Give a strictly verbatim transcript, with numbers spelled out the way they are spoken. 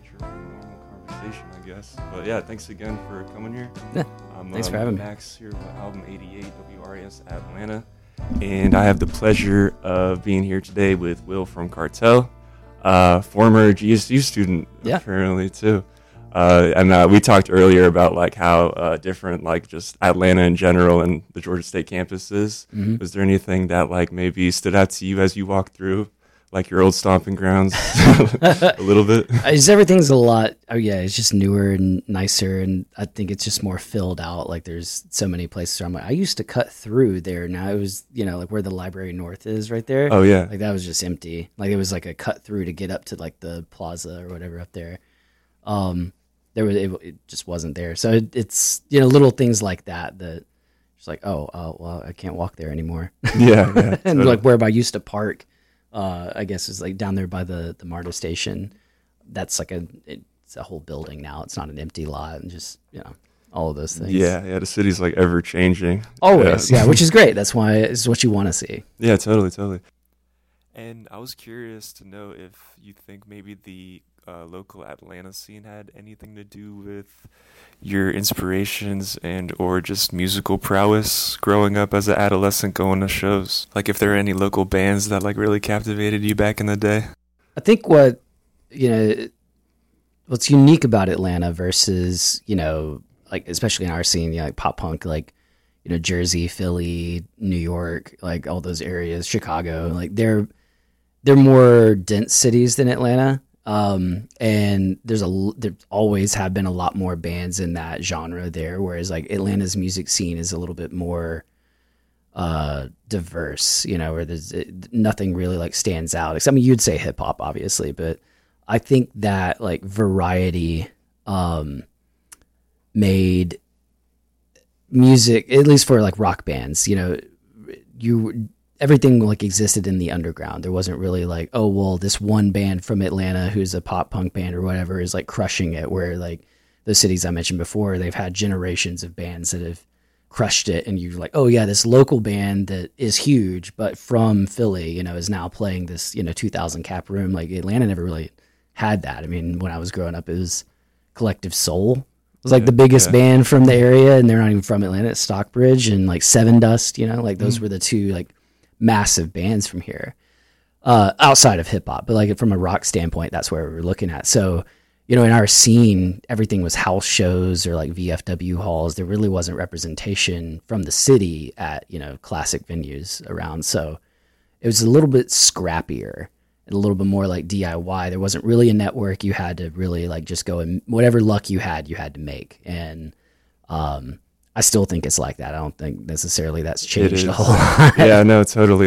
your normal conversation, I guess. But yeah, thanks again for coming here. Yeah, I'm, thanks um, for having me. Max here with Album eighty-eight, W R A S Atlanta. And I have the pleasure of being here today with Will from Cartel, uh, former G S U student, Yeah. apparently, too. Uh, and uh, we talked earlier about like how uh, different like just Atlanta in general and the Georgia State campus is. Mhm. Was there anything that like maybe stood out to you as you walked through like your old stomping grounds a little bit? Just everything's a lot. Oh yeah, it's just newer and nicer, and I think it's just more filled out. Like there's so many places where I'm like, I used to cut through there. Now it was, you know, like where the Library North is right there. Oh yeah. Like that was just empty. Like it was like a cut through to get up to like the plaza or whatever up there. Um, there was it, it just wasn't there. So it, it's you know little things like that that just like oh oh well I can't walk there anymore. Yeah, yeah. And Totally. like where I used to park. Uh, I guess it's like down there by the, the MARTA station. That's like a it's a whole building now. It's not an empty lot, and just you know all of those things. Yeah, yeah. The city's like ever changing. Always, yeah. Which is great. That's why it's what you want to see. Yeah, totally, totally. And I was curious to know if you think maybe the uh, local Atlanta scene had anything to do with your inspirations and or just musical prowess growing up as an adolescent going to shows. Like if there are any local bands that like really captivated you back in the day. I think what you know what's unique about Atlanta versus you know like especially in our scene, you know, like pop punk, like you know Jersey, Philly, New York, like all those areas, Chicago, like they're they're more dense cities than Atlanta. Um, and there's a, there always have been a lot more bands in that genre there. Whereas like Atlanta's music scene is a little bit more, uh, diverse, you know, where there's it, nothing really like stands out. Except, I mean, you'd say hip hop obviously, but I think that like variety, um, made music, at least for like rock bands, you know, you, everything like existed in the underground. There wasn't really like, oh, well, this one band from Atlanta who's a pop punk band or whatever is like crushing it. Where like the cities I mentioned before, they've had generations of bands that have crushed it. And you're like, oh yeah, this local band that is huge, but from Philly, you know, is now playing this, you know, two thousand cap room. Like Atlanta never really had that. I mean, when I was growing up, it was Collective Soul. It was like Yeah, the biggest yeah. band from the area, and they're not even from Atlanta. It's Stockbridge and like Seven Dust, you know, like those Mm. were the two like massive bands from here, uh, outside of hip hop, but like from a rock standpoint, that's where we were looking at. So, you know, in our scene, everything was house shows or like V F W halls. There really wasn't representation from the city at, you know, classic venues around. So it was a little bit scrappier and a little bit more like D I Y. There wasn't really a network. You had to really like just go and whatever luck you had, you had to make. And, um, I still think it's like that. I don't think necessarily that's It changed is. a whole lot. Yeah, no, totally.